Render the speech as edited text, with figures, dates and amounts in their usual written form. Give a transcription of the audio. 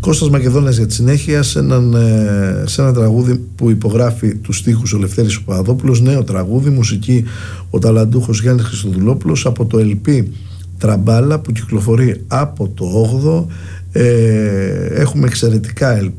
Κώστας Μακεδόνας για τη συνέχεια σε ένα τραγούδι που υπογράφει τους στίχους ο Λευτέρης ο Παπαδόπουλος, νέο τραγούδι, μουσική ο ταλαντούχος Γιάννης Χριστοδουλόπουλος, από το LP Τραμπάλα που κυκλοφορεί από το 8ο. Έχουμε εξαιρετικά LP